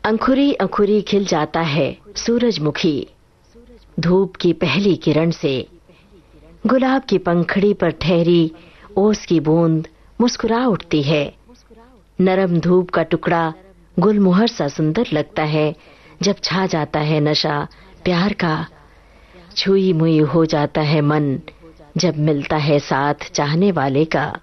अंकुरी अंकुरी खिल जाता है सूरजमुखी, धूप की पहली किरण से। गुलाब की पंखड़ी पर ठहरी ओस की बूंद मुस्कुरा उठती है। नरम धूप का टुकड़ा गुलमोहर सा सुंदर लगता है जब छा जाता है नशा प्यार का। छुई मुई हो जाता है मन जब मिलता है साथ चाहने वाले का।